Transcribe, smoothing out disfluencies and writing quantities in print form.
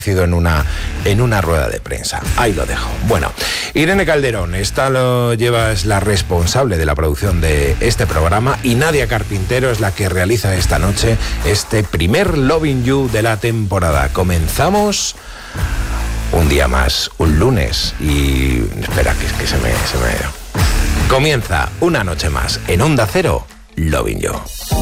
en una rueda de prensa. Ahí lo dejo. Bueno, Irene Calderón, es la responsable de la producción de este programa, y Nadia Carpintero es la que realiza esta noche este primer Loving You de la temporada. Comenzamos un día más, un lunes, y espera que se me comienza una noche más en Onda Cero, Loving You.